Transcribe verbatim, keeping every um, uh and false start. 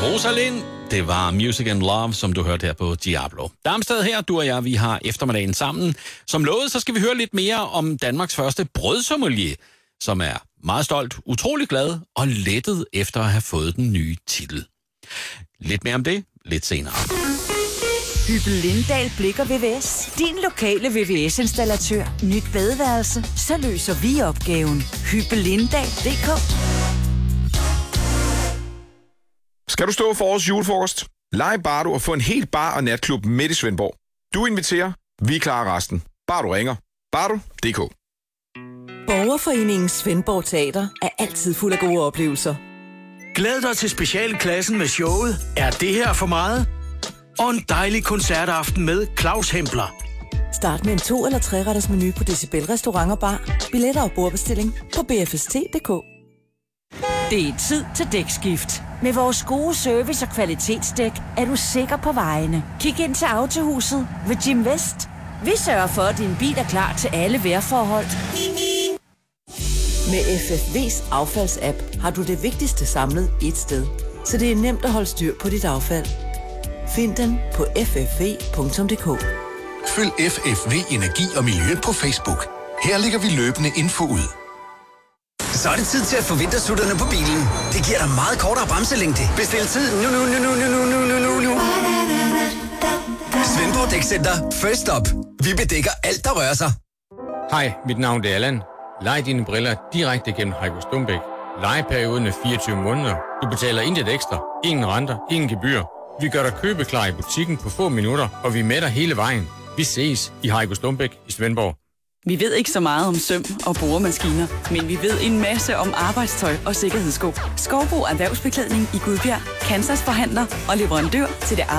Rosalind, det var Music and Love, som du hørte her på Diablo. Darmstad her, du og jeg, vi har eftermiddagen sammen. Som lovet, så skal vi høre lidt mere om Danmarks første brødsommelier, som er meget stolt, utrolig glad og lettet efter at have fået den nye titel. Lidt mere om det, lidt senere. Hyppel Lindahl Blikker V V S. Din lokale V V S-installatør. Nyt badeværelse. Så løser vi opgaven. Hyppel Lindahl punktum d k. Skal du stå for årets julefrokost? Lege Bardo og få en helt bar- og natklub midt i Svendborg. Du inviterer, vi klarer resten. Bare du ringer. Bardo punktum d k. Borgerforeningen Svendborg Teater er altid fuld af gode oplevelser. Glæd dig til specialklassen med showet Er det her for meget? Og en dejlig koncertaften med Claus Hempler. Start med en to- eller tre-retters menu på Decibel Restaurant og Bar. Billetter og bordbestilling på b f s t punktum d k. Det er tid til dækskift. Med vores gode service og kvalitetsdæk er du sikker på vejene. Kig ind til Autohuset ved Jim Vest. Vi sørger for, at din bil er klar til alle vejrforhold. Med F F V's affaldsapp har du det vigtigste samlet ét sted. Så det er nemt at holde styr på dit affald. Find den på f f v punktum d k. Følg F F V Energi og Miljø på Facebook. Her lægger vi løbende info ud. Så er det tid til at få vintersutterne på bilen. Det giver dig meget kortere bremselængde. Bestil tid nu, nu, nu, nu, nu, nu, nu, nu, nu. Svendborg Dækcenter. First stop. Vi bedækker alt, der rører sig. Hej, mit navn er Allan. Lej dine briller direkte gennem Heiko Stumbæk. Lejeperioden er fireogtyve måneder. Du betaler intet ekstra. Ingen renter, ingen gebyr. Vi gør dig købeklar i butikken på få minutter, og vi er med dig hele vejen. Vi ses i Heiko Stumbæk i Svendborg. Vi ved ikke så meget om søm og boremaskiner, men vi ved en masse om arbejdstøj og sikkerhedssko. Skovbo Erhvervsbeklædning i Gudbjerg, Kansas forhandler og leverandør til det